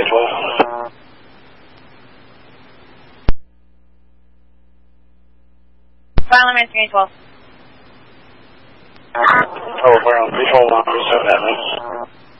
312. File number 312. Oh, we're on 312 on 37 that,